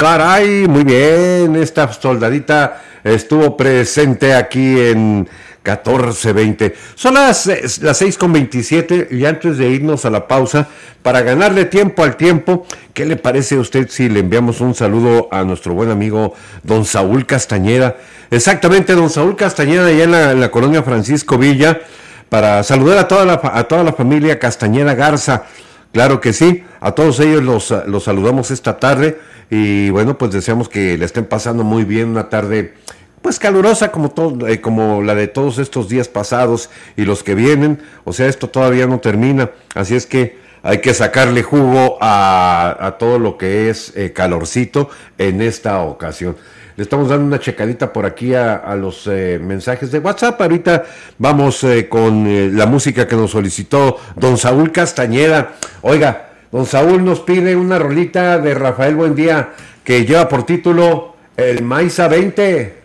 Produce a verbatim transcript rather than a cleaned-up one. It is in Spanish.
caray, muy bien, esta soldadita estuvo presente aquí en catorce veinte. Son las, las seis con veintisiete y antes de irnos a la pausa, para ganarle tiempo al tiempo, ¿qué le parece a usted si le enviamos un saludo a nuestro buen amigo don Saúl Castañeda? Exactamente, don Saúl Castañeda, allá en la, en la colonia Francisco Villa, para saludar a toda la, a toda la familia Castañeda Garza. Claro que sí, a todos ellos los, los saludamos esta tarde y bueno, pues deseamos que le estén pasando muy bien, una tarde pues calurosa como, todo, eh, como la de todos estos días pasados y los que vienen, o sea, esto todavía no termina, así es que hay que sacarle jugo a, a todo lo que es eh, calorcito en esta ocasión. Le estamos dando una checadita por aquí a, a los eh, mensajes de WhatsApp. Ahorita vamos eh, con eh, la música que nos solicitó don Saúl Castañeda. Oiga, don Saúl nos pide una rolita de Rafael Buendía que lleva por título El Maiza veinte.